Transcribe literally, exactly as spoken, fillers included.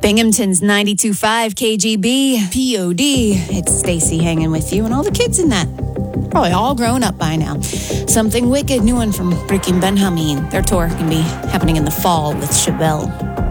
Binghamton's ninety-two point five K G B, P O D. It's Stacy hanging with you and all the kids in that. Probably all grown up by now. Something Wicked, new one from Ricky and Ben Hameen. Their tour can be happening in the fall with Chevelle.